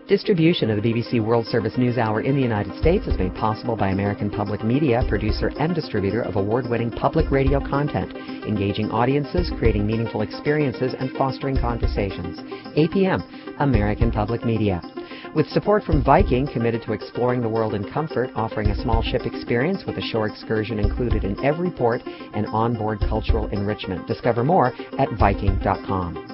Distribution of the BBC World Service NewsHour in the United States is made possible by American Public Media, producer and distributor of award-winning public radio content, engaging audiences, creating meaningful experiences, and fostering conversations. APM, American Public Media. With support from Viking, committed to exploring the world in comfort, offering a small ship experience with a shore excursion included in every port and onboard cultural enrichment. Discover more at Viking.com.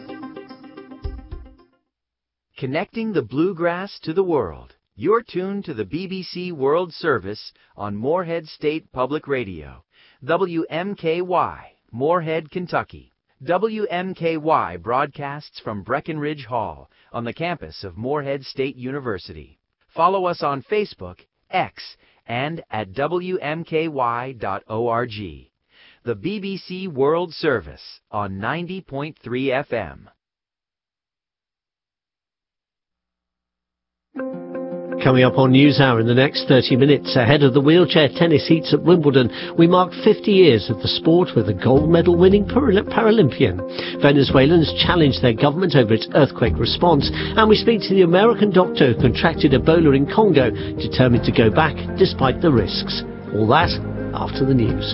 Connecting the bluegrass to the world. You're tuned to the BBC World Service on Morehead State Public Radio. WMKY, Morehead, Kentucky. WMKY broadcasts from Breckenridge Hall on the campus of Morehead State University. Follow us on Facebook, X, and at WMKY.org. The BBC World Service on 90.3 FM. Coming up on NewsHour in the next 30 minutes, ahead of the wheelchair tennis heats at Wimbledon, we mark 50 years of the sport with a gold medal-winning Paralympian. Venezuelans challenge their government over its earthquake response, and we speak to the American doctor who contracted Ebola in Congo, determined to go back despite the risks. All that after the news.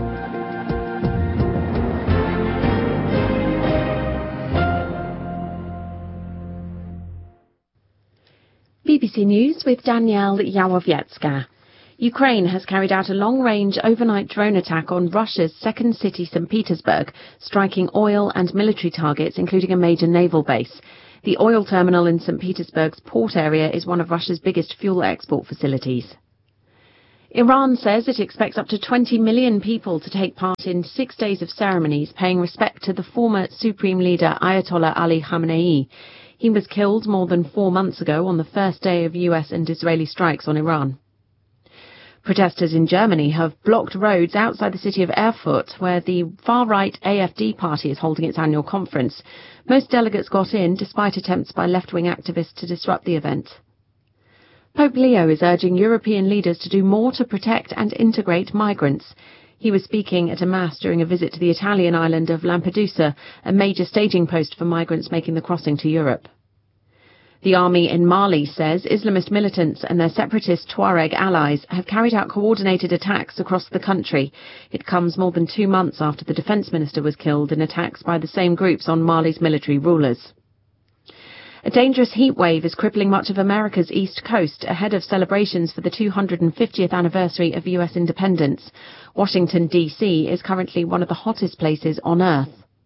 BBC News with Danielle Yawowiecka. Ukraine has carried out a long-range overnight drone attack on Russia's second city, St. Petersburg, striking oil and military targets, including a major naval base. The oil terminal in St. Petersburg's port area is one of Russia's biggest fuel export facilities. Iran says it expects up to 20 million people to take part in 6 days of ceremonies paying respect to the former supreme leader Ayatollah Ali Khamenei. He was killed more than 4 months ago on the first day of US and Israeli strikes on Iran. Protesters in Germany have blocked roads outside the city of Erfurt, where the far-right AfD party is holding its annual conference. Most delegates got in, despite attempts by left-wing activists to disrupt the event. Pope Leo is urging European leaders to do more to protect and integrate migrants. He was speaking at a mass during a visit to the Italian island of Lampedusa, a major staging post for migrants making the crossing to Europe. The army in Mali says Islamist militants and their separatist Tuareg allies have carried out coordinated attacks across the country. It comes more than 2 months after the defence minister was killed in attacks by the same groups on Mali's military rulers. A dangerous heat wave is crippling much of America's East Coast ahead of celebrations for the 250th anniversary of US independence. Washington, D.C. is currently one of the hottest places on Earth.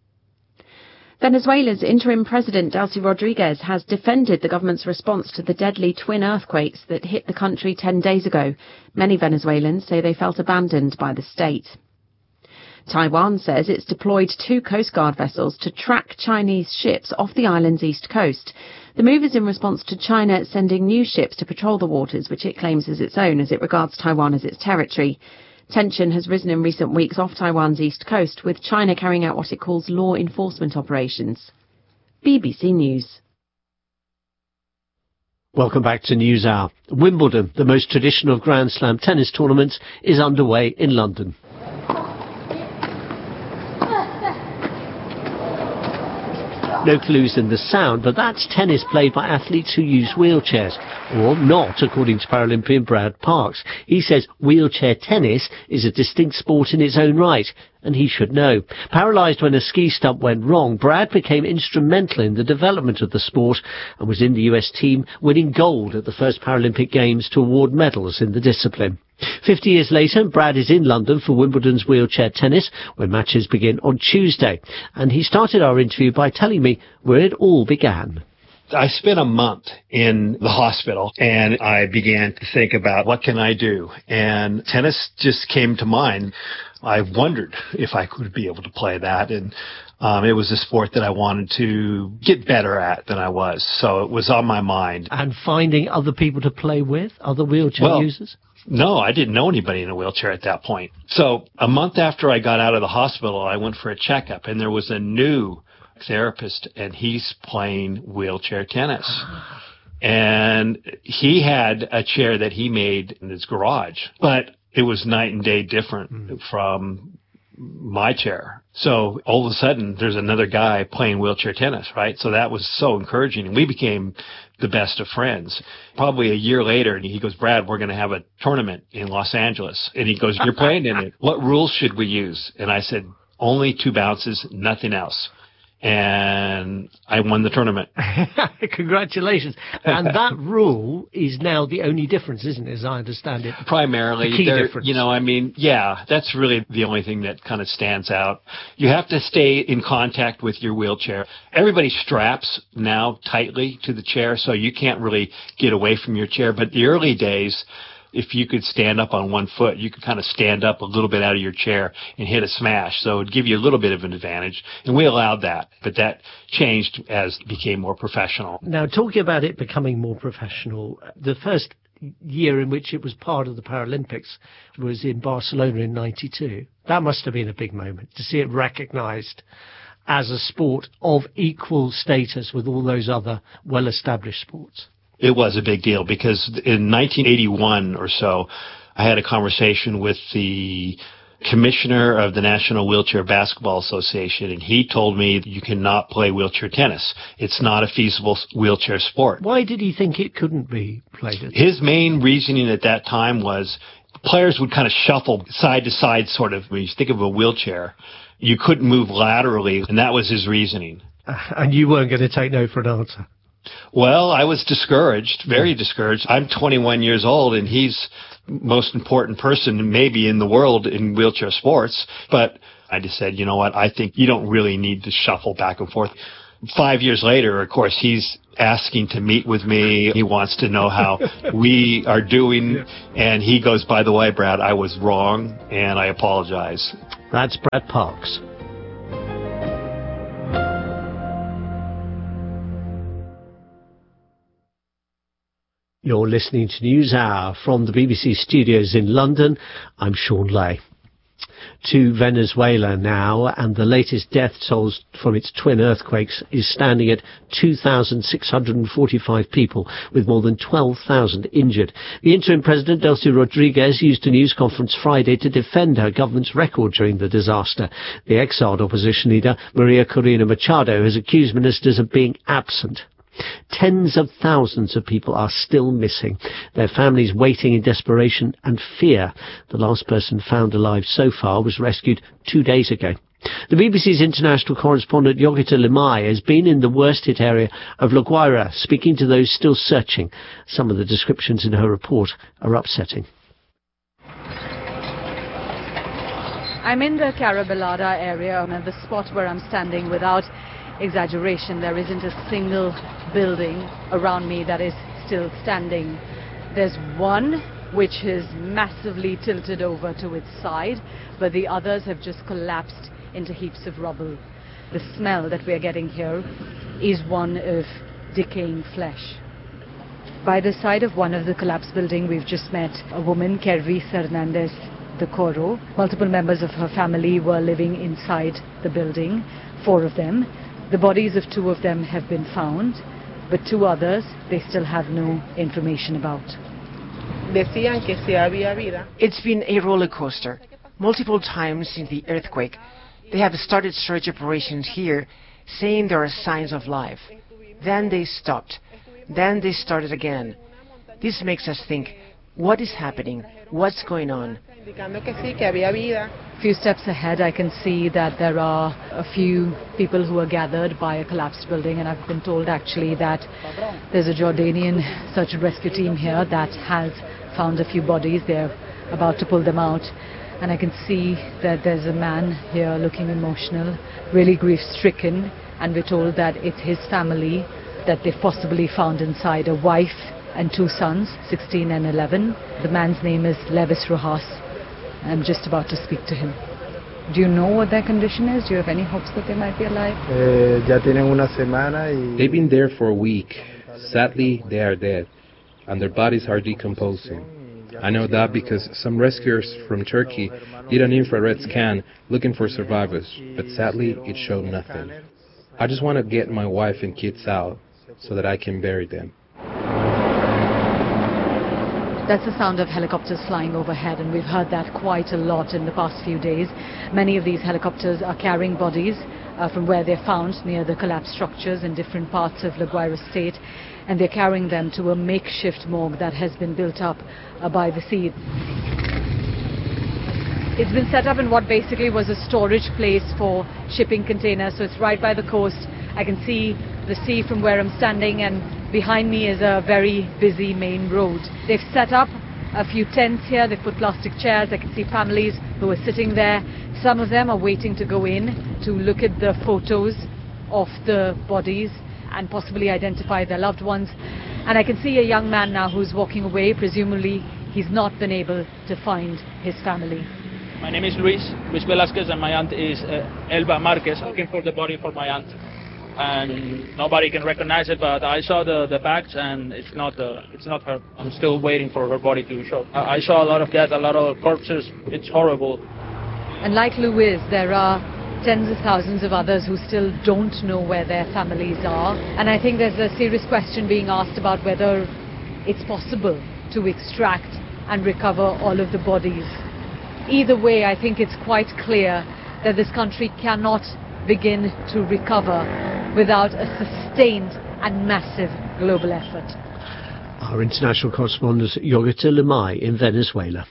Venezuela's interim president, Delcy Rodriguez, has defended the government's response to the deadly twin earthquakes that hit the country 10 days ago. Many Venezuelans say they felt abandoned by the state. Taiwan says it's deployed 2 Coast Guard vessels to track Chinese ships off the island's east coast. The move is in response to China sending new ships to patrol the waters, which it claims as its own, as it regards Taiwan as its territory. Tension has risen in recent weeks off Taiwan's east coast, with China carrying out what it calls law enforcement operations. BBC News. Welcome back to NewsHour. Wimbledon, the most traditional of Grand Slam tennis tournaments, is underway in London. No clues in the sound, but that's tennis played by athletes who use wheelchairs. Or not, according to Paralympian Brad Parks. He says wheelchair tennis is a distinct sport in its own right, and he should know. Paralysed when a ski stunt went wrong, Brad became instrumental in the development of the sport and was in the US team, winning gold at the first Paralympic Games to award medals in the discipline. 50 years later, Brad is in London for Wimbledon's wheelchair tennis, where matches begin on Tuesday. And he started our interview by telling me where it all began. I spent a month in the hospital, and I began to think about what can I do, and tennis just came to mind. I wondered if I could be able to play that, and it was a sport that I wanted to get better at than I was, so it was on my mind. And finding other people to play with, other wheelchair users? No, I didn't know anybody in a wheelchair at that point. So a month after I got out of the hospital, I went for a checkup, and there was a new therapist, and he's playing wheelchair tennis. And he had a chair that he made in his garage, but it was night and day different from my chair. So all of a sudden, there's another guy playing wheelchair tennis, right? So that was so encouraging. And we became the best of friends. Probably a year later, and he goes, Brad, we're going to have a tournament in Los Angeles. And he goes, you're playing in it. What rules should we use? And I said, only 2 bounces, nothing else. And I won the tournament. Congratulations. And that rule is now the only difference, isn't it, as I understand it? Primarily. The key difference. That's really the only thing that kind of stands out. You have to stay in contact with your wheelchair. Everybody straps now tightly to the chair, so you can't really get away from your chair. But the early days, if you could stand up on one foot, you could kind of stand up a little bit out of your chair and hit a smash. So it would give you a little bit of an advantage. And we allowed that. But that changed as it became more professional. Now, talking about it becoming more professional, the first year in which it was part of the Paralympics was in Barcelona in 92. That must have been a big moment to see it recognized as a sport of equal status with all those other well-established sports. It was a big deal because in 1981 or so, I had a conversation with the commissioner of the National Wheelchair Basketball Association, and he told me you cannot play wheelchair tennis. It's not a feasible wheelchair sport. Why did he think it couldn't be played? His main reasoning at that time was players would kind of shuffle side to side, sort of. When you think of a wheelchair, you couldn't move laterally, and that was his reasoning. And you weren't going to take no for an answer? Well, I was discouraged, very discouraged. I'm 21 years old, and he's the most important person maybe in the world in wheelchair sports. But I just said, you know what, I think you don't really need to shuffle back and forth. 5 years later, of course, he's asking to meet with me. He wants to know how we are doing. And he goes, by the way, Brad, I was wrong, and I apologize. That's Brad Parks. You're listening to NewsHour from the BBC studios in London. I'm Sean Lay. To Venezuela now, and the latest death tolls from its twin earthquakes is standing at 2,645 people, with more than 12,000 injured. The interim president, Delcy Rodriguez, used a news conference Friday to defend her government's record during the disaster. The exiled opposition leader, Maria Corina Machado, has accused ministers of being absent. Tens of thousands of people are still missing, their families waiting in desperation and fear. The last person found alive so far was rescued 2 days ago. The BBC's international correspondent Yogita Limai has been in the worst-hit area of La Guaira, speaking to those still searching. Some of the descriptions in her report are upsetting. I'm in the Carabelada area, and the spot where I'm standing, without exaggeration, there isn't a single building around me that is still standing. There's one which is massively tilted over to its side, but the others have just collapsed into heaps of rubble. The smell that we're getting here is one of decaying flesh. By the side of one of the collapsed buildings, we've just met a woman, Kervis Hernandez de Coro. Multiple members of her family were living inside the building, 4 of them. The bodies of 2 of them have been found, but 2 others they still have no information about. It's been a roller coaster. Multiple times since the earthquake, they have started search operations here, saying there are signs of life. Then they stopped. Then they started again. This makes us think, what is happening? What's going on? A few steps ahead, I can see that there are a few people who are gathered by a collapsed building, and I've been told actually that there's a Jordanian search and rescue team here that has found a few bodies. They're about to pull them out, and I can see that there's a man here looking emotional, really grief-stricken, and we're told that it's his family that they've possibly found inside, a wife and 2 sons, 16 and 11. The man's name is Levis Rojas. I'm just about to speak to him. Do you know what their condition is? Do you have any hopes that they might be alive? They've been there for a week. Sadly, they are dead, and their bodies are decomposing. I know that because some rescuers from Turkey did an infrared scan looking for survivors, but sadly, it showed nothing. I just want to get my wife and kids out so that I can bury them. That's the sound of helicopters flying overhead, and we've heard that quite a lot in the past few days. Many of these helicopters are carrying bodies from where they're found near the collapsed structures in different parts of La Guaira state, and they're carrying them to a makeshift morgue that has been built up by the sea. It's been set up in what basically was a storage place for shipping containers, so it's right by the coast. I can see the sea from where I'm standing, and behind me is a very busy main road. They've set up a few tents here, they've put plastic chairs. I can see families who are sitting there. Some of them are waiting to go in to look at the photos of the bodies and possibly identify their loved ones. And I can see a young man now who's walking away. Presumably he's not been able to find his family. My name is Luis Velasquez, and my aunt is Elba Marquez. I'm looking for the body for my aunt, and nobody can recognize it, but I saw the bags, and it's not her. I'm still waiting for her body to show. I saw a lot of death, a lot of corpses. It's horrible. And like Luis, there are tens of thousands of others who still don't know where their families are. And I think there's a serious question being asked about whether it's possible to extract and recover all of the bodies. Either way, I think it's quite clear that this country cannot begin to recover without a sustained and massive global effort. Our international correspondent Yogita Limai in Venezuela.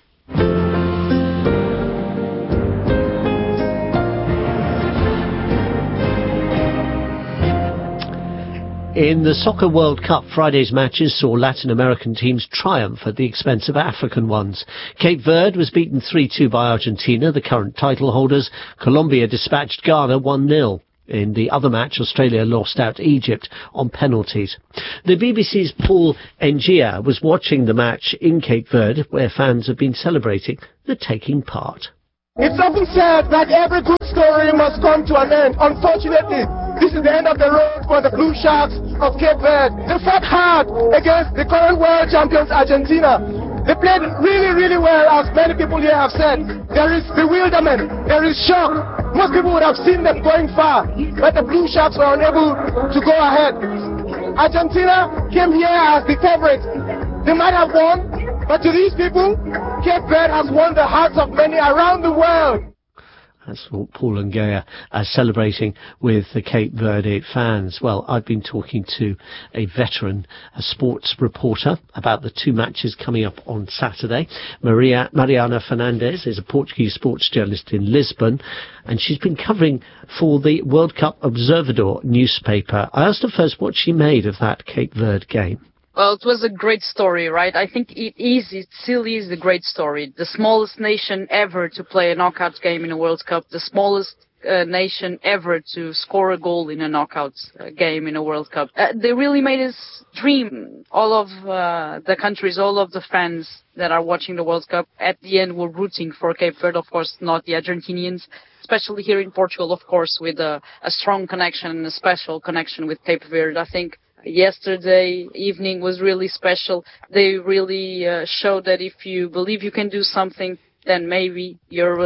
In the Soccer World Cup, Friday's matches saw Latin American teams triumph at the expense of African ones. Cape Verde was beaten 3-2 by Argentina, the current title holders. Colombia dispatched Ghana 1-0. In the other match, Australia lost out Egypt on penalties. The BBC's Paul Ngia was watching the match in Cape Verde, where fans have been celebrating the taking part. It's often said that every good story must come to an end. Unfortunately, this is the end of the road for the Blue Sharks of Cape Verde. They fought hard against the current world champions Argentina. They played really, really well, as many people here have said. There is bewilderment, there is shock. Most people would have seen them going far, but the Blue Sharks were unable to go ahead. Argentina came here as the favorite. They might have won, but to these people, Cape Verde has won the hearts of many around the world. That's Paul Ngea celebrating with the Cape Verde fans. Well, I've been talking to a veteran, a sports reporter, about the two matches coming up on Saturday. Mariana Fernandes is a Portuguese sports journalist in Lisbon, and she's been covering for the World Cup Observador newspaper. I asked her first what she made of that Cape Verde game. Well, it was a great story, right? I think it still is a great story. The smallest nation ever to play a knockout game in a World Cup, the smallest nation ever to score a goal in a knockout game in a World Cup. They really made us dream. All of the countries, all of the fans that are watching the World Cup, at the end were rooting for Cape Verde, of course, not the Argentinians, especially here in Portugal, of course, with a strong connection and a special connection with Cape Verde. I think yesterday evening was really special. They really showed that if you believe you can do something, then maybe you're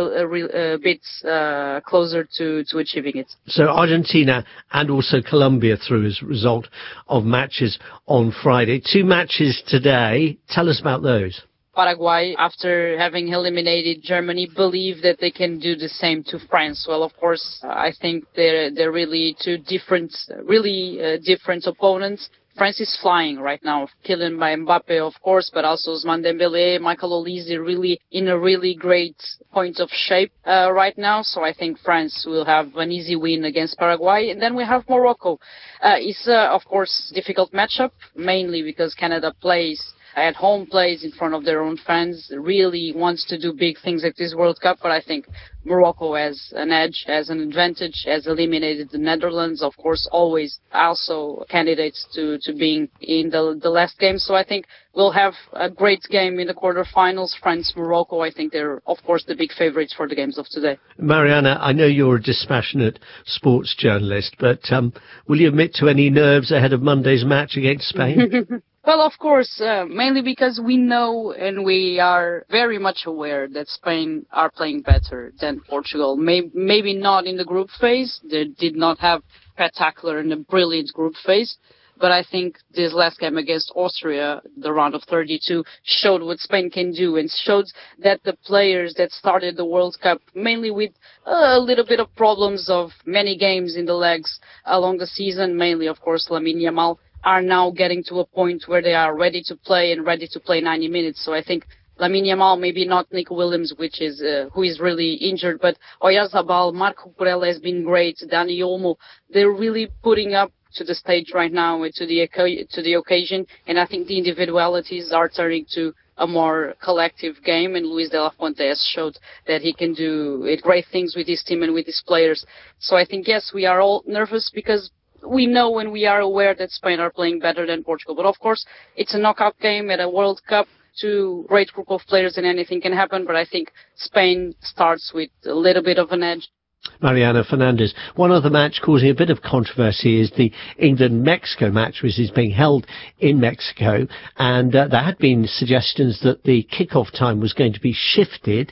a bit closer to achieving it. So Argentina and also Colombia through as a result of matches on Friday. Two matches today. Tell us about those. Paraguay, after having eliminated Germany, believe that they can do the same to France. Well, of course, I think they're really two different opponents. France is flying right now, Kylian Mbappe, of course, but also Ousmane Dembélé, Michael Olise, really in a really great point of shape right now. So I think France will have an easy win against Paraguay. And then we have Morocco. It's, of course, difficult matchup, mainly because Canada plays at home, plays in front of their own fans, really wants to do big things at this World Cup, but I think Morocco has an edge, has an advantage, has eliminated the Netherlands, of course, always also candidates to being in the last game. So I think we'll have a great game in the quarterfinals. France, Morocco, I think they're, of course, the big favorites for the games of today. Mariana, I know you're a dispassionate sports journalist, but will you admit to any nerves ahead of Monday's match against Spain? Well, of course, mainly because we know and we are very much aware that Spain are playing better than Portugal. Maybe not in the group phase. They did not have spectacular and a brilliant group phase. But I think this last game against Austria, the round of 32, showed what Spain can do and showed that the players that started the World Cup, mainly with a little bit of problems of many games in the legs along the season, mainly, of course, Lamine Yamal, are now getting to a point where they are ready to play and ready to play 90 minutes. So I think Lamine Yamal, maybe not Nico Williams, who is really injured, but Oyarzabal, Marco Kurela has been great, Dani Olmo, they're really putting up to the stage right now, to the occasion, and I think the individualities are turning to a more collective game, and Luis de la Fuente has showed that he can do great things with his team and with his players. So I think, yes, we are all nervous because we know and we are aware that Spain are playing better than Portugal. But of course, it's a knockout game at a World Cup, two great group of players and anything can happen, but I think Spain starts with a little bit of an edge. Mariana Fernandez. One other match causing a bit of controversy is the England-Mexico match, which is being held in Mexico, and there had been suggestions that the kick-off time was going to be shifted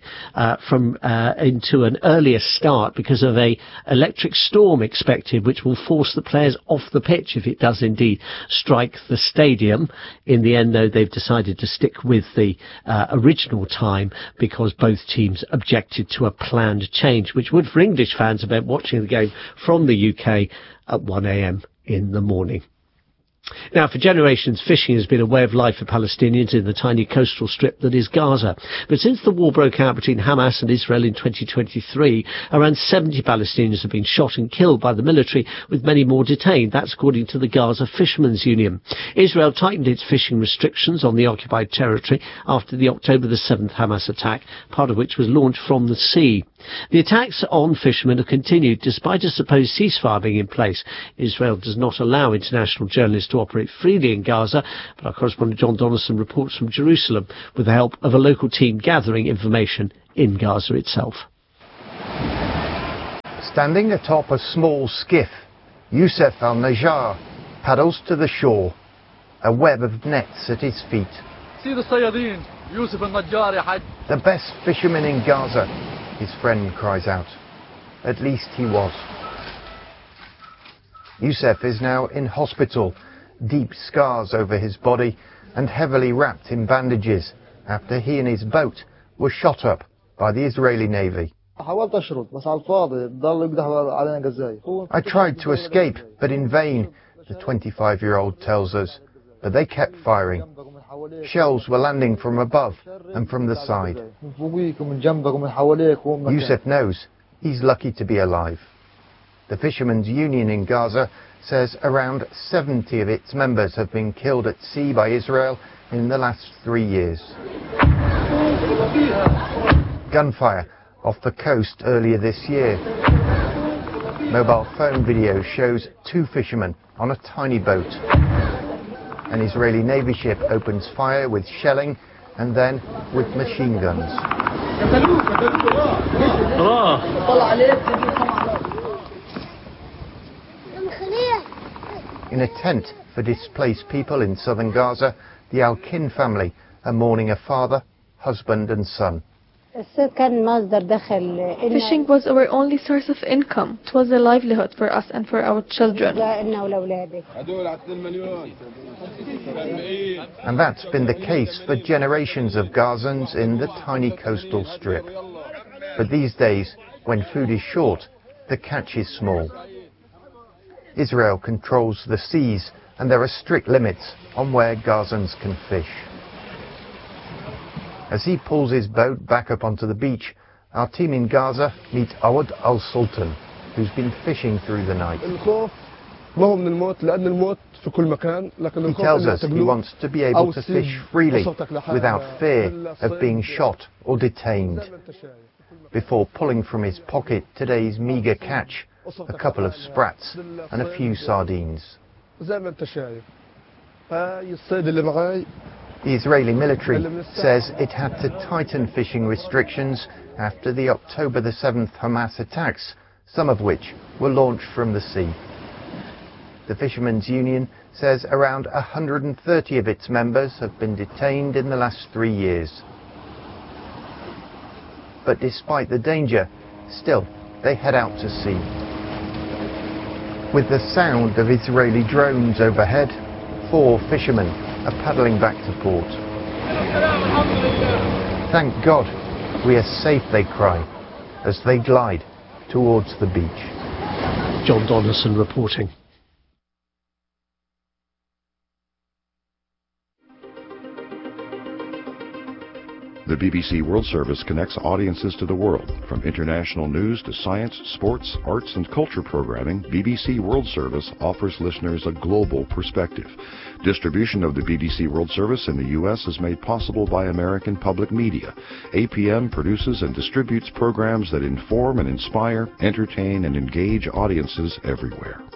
into an earlier start because of a electric storm expected, which will force the players off the pitch if it does indeed strike the stadium. In the end, though, they've decided to stick with the original time because both teams objected to a planned change, which would for English fans about watching the game from the UK at 1 a.m. in the morning. Now, for generations, fishing has been a way of life for Palestinians in the tiny coastal strip that is Gaza. But since the war broke out between Hamas and Israel in 2023, around 70 Palestinians have been shot and killed by the military, with many more detained. That's according to the Gaza Fishermen's Union. Israel tightened its fishing restrictions on the occupied territory after the October the 7th Hamas attack, part of which was launched from the sea. The attacks on fishermen have continued despite a supposed ceasefire being in place. Israel does not allow international journalists to operate freely in Gaza, but our correspondent John Donaldson reports from Jerusalem with the help of a local team gathering information in Gaza itself. Standing atop a small skiff, Youssef Al-Najjar paddles to the shore, a web of nets at his feet. The best fisherman in Gaza, his friend cries out. At least he was. Youssef is now in hospital, deep scars over his body and heavily wrapped in bandages after he and his boat were shot up by the Israeli Navy. I tried to escape, but in vain, the 25-year-old tells us, but they kept firing. Shells were landing from above and from the side. Youssef knows he's lucky to be alive. The Fishermen's Union in Gaza says around 70 of its members have been killed at sea by Israel in the last 3 years. Gunfire off the coast earlier this year. Mobile phone video shows two fishermen on a tiny boat. An Israeli Navy ship opens fire with shelling and then with machine guns. In a tent for displaced people in southern Gaza, the Al-Kin family are mourning a father, husband and son. Fishing was our only source of income. It was a livelihood for us and for our children. And that's been the case for generations of Gazans in the tiny coastal strip. But these days, when food is short, the catch is small. Israel controls the seas, and there are strict limits on where Gazans can fish. As he pulls his boat back up onto the beach, our team in Gaza meets Awad Al-Sultan, who's been fishing through the night. He tells us he wants to be able to fish freely without fear of being shot or detained. Before pulling from his pocket today's meagre catch, a couple of sprats and a few sardines. The Israeli military says it had to tighten fishing restrictions after the October the 7th Hamas attacks, some of which were launched from the sea. The Fishermen's Union says around 130 of its members have been detained in the last 3 years. But despite the danger, still, they head out to sea. With the sound of Israeli drones overhead, 4 fishermen are paddling back to port. Thank God, we are safe, they cry, as they glide towards the beach. John Donaldson reporting. The BBC World Service connects audiences to the world. From international news to science, sports, arts and culture programming, BBC World Service offers listeners a global perspective. Distribution of the BBC World Service in the U.S. is made possible by American Public Media. APM produces and distributes programs that inform and inspire, entertain and engage audiences everywhere.